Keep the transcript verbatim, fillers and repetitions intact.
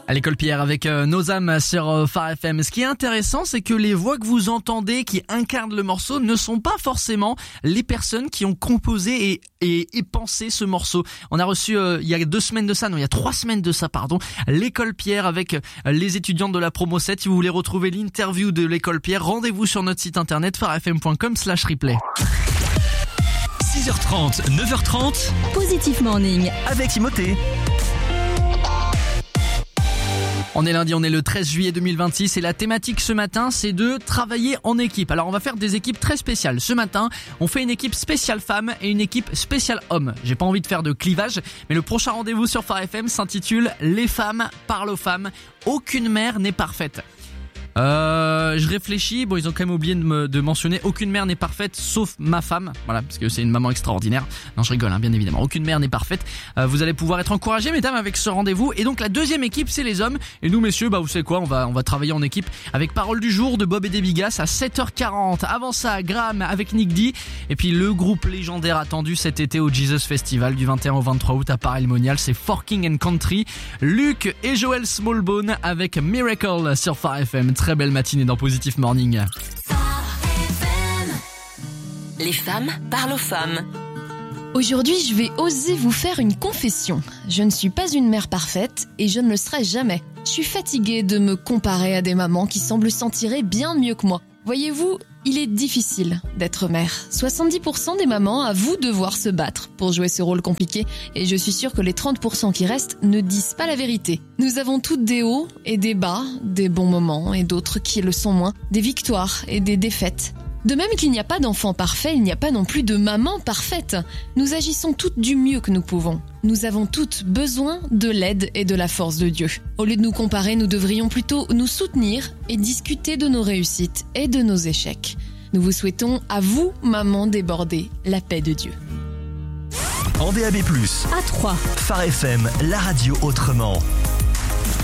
À l'école Pierre avec euh, nos âmes sur euh, Phare F M. Ce qui est intéressant, c'est que les voix que vous entendez qui incarnent le morceau ne sont pas forcément les personnes qui ont composé et, et, et pensé ce morceau. On a reçu euh, il y a deux semaines de ça, non il y a trois semaines de ça, pardon, l'école Pierre avec euh, les étudiantes de la promo sept. Si vous voulez retrouver l'interview de l'école Pierre, rendez-vous sur notre site internet pharefm point com slash replay. six heures trente, neuf heures trente, Positif Morning avec Timothée. On est lundi, on est le treize juillet deux mille vingt-six et la thématique ce matin, c'est de travailler en équipe. Alors on va faire des équipes très spéciales. Ce matin, on fait une équipe spéciale femmes et une équipe spéciale hommes. J'ai pas envie de faire de clivage, mais le prochain rendez-vous sur Phare F M s'intitule « Les femmes parlent aux femmes ». Aucune mère n'est parfaite. Euh, je réfléchis, bon ils ont quand même oublié de me de mentionner aucune mère n'est parfaite sauf ma femme, voilà, parce que c'est une maman extraordinaire. Non, je rigole, hein, bien évidemment, aucune mère n'est parfaite. Euh, vous allez pouvoir être encouragés, mesdames, avec ce rendez-vous. Et donc la deuxième équipe, c'est les hommes. Et nous, messieurs, bah vous savez quoi, on va on va travailler en équipe avec Parole du jour de Bob et des Bigas à sept heures quarante. Avant ça, Graham avec Nick D. Et puis le groupe légendaire attendu cet été au Jesus Festival du vingt et un au vingt-trois août à Paris-le-Monial, c'est Forking and Country. Luc et Joël Smallbone avec Miracle sur Phare F M. Très belle matinée dans Positif Morning. Les femmes parlent aux femmes. Aujourd'hui, je vais oser vous faire une confession. Je ne suis pas une mère parfaite et je ne le serai jamais. Je suis fatiguée de me comparer à des mamans qui semblent s'en tirer bien mieux que moi. Voyez-vous, il est difficile d'être mère. soixante-dix pour cent des mamans avouent devoir se battre pour jouer ce rôle compliqué et je suis sûre que les trente pour cent qui restent ne disent pas la vérité. Nous avons toutes des hauts et des bas, des bons moments et d'autres qui le sont moins, des victoires et des défaites. De même qu'il n'y a pas d'enfant parfait, il n'y a pas non plus de maman parfaite. Nous agissons toutes du mieux que nous pouvons. Nous avons toutes besoin de l'aide et de la force de Dieu. Au lieu de nous comparer, nous devrions plutôt nous soutenir et discuter de nos réussites et de nos échecs. Nous vous souhaitons, à vous, maman débordée, la paix de Dieu. En D A B plus, À trois. Phare F M, la radio autrement.